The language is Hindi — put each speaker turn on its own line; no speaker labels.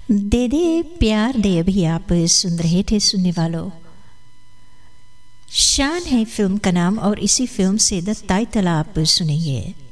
दे दे प्यार दे अभी आप सुन रहे थे सुनने वालों। शान है फिल्म का नाम और इसी फिल्म से द टाइटल आप सुनेंगे।